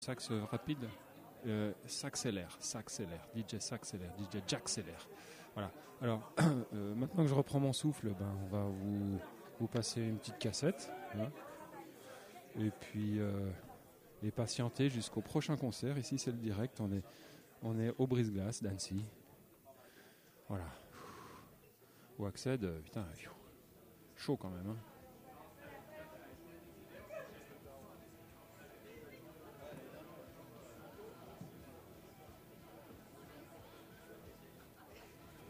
Sax rapide, s'accélère, DJ s'accélère, DJ j'accélère. Voilà. Alors, maintenant que je reprends mon souffle, on va vous passer une petite cassette. Hein, et puis, et patienter jusqu'au prochain concert. Ici, c'est le direct. On est au Brise-Glace d'Annecy. Voilà. Au Accède, putain, chaud quand même. Hein.